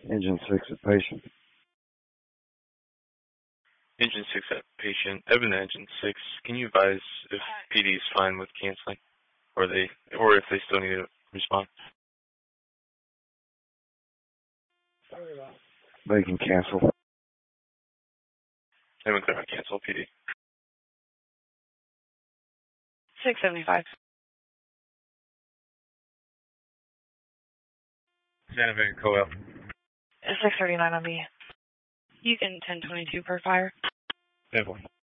Engine 6 at patient. Engine 6 at patient. Evan to Engine 6. Can you advise if PD is fine with canceling, or if they still need to respond? They can cancel. Evan clear on cancel, PD. 675. Santa Fe Coel. 639 on me. You can 1022 per fire. Definitely.